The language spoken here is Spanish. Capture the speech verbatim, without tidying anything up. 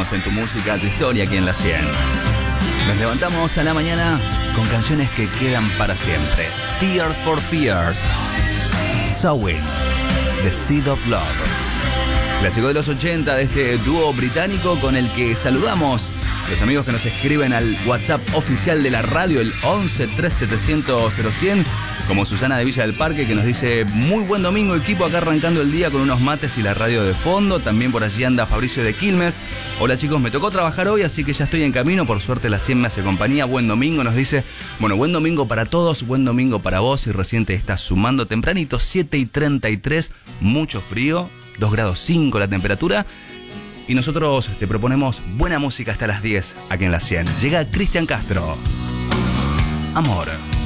seguimos en Tu Música, Tu Historia aquí en La cien. Nos levantamos a la mañana con canciones que quedan para siempre. Tears for Fears, Sowing, The Seed of Love. Clásico de los ochenta de este dúo británico con el que saludamos los amigos que nos escriben al WhatsApp oficial de la radio, el once tres setecientos cero cien, como Susana de Villa del Parque, que nos dice: muy buen domingo, equipo, acá arrancando el día con unos mates y la radio de fondo. También por allí anda Fabricio de Quilmes. Hola chicos, me tocó trabajar hoy, así que ya estoy en camino. Por suerte la cien me hace compañía. Buen domingo, nos dice. Bueno, buen domingo para todos, buen domingo para vos. Y recién te estás sumando tempranito, siete y treinta y tres, mucho frío, dos grados cinco la temperatura. Y nosotros te proponemos buena música hasta las diez aquí en La cien. Llega Cristian Castro. Amor.